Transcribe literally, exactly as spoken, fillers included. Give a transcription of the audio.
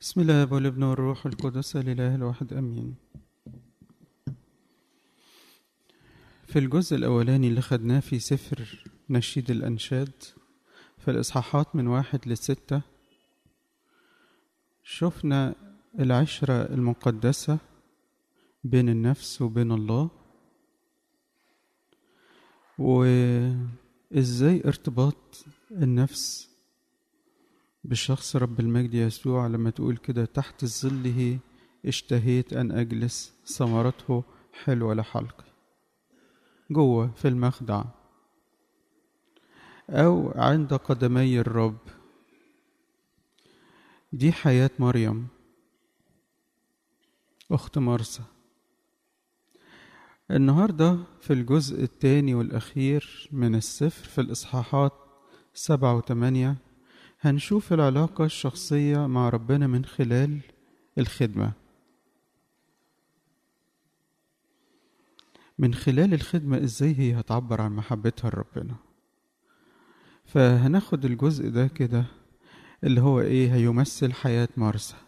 بسم الله والابن والروح القدس الإله الواحد أمين. في الجزء الأولاني اللي خدناه في سفر نشيد الأنشاد في الإصحاحات من واحد لستة شفنا العشرة المقدسة بين النفس وبين الله، وإزاي ارتباط النفس بالشخص رب المجد يسوع لما تقول كده تحت ظله اشتهيت أن أجلس ثمرته حلوة لحلقي، جوه في المخدع أو عند قدمي الرب. دي حياة مريم أخت مرسى. النهاردة في الجزء الثاني والأخير من السفر في الإصحاحات سبعة وثمانية هنشوف العلاقة الشخصية مع ربنا من خلال الخدمة. من خلال الخدمة إزاي هي هتعبر عن محبتها لربنا. فهناخد الجزء ده كده اللي هو إيه هيمثل حياة مرسى.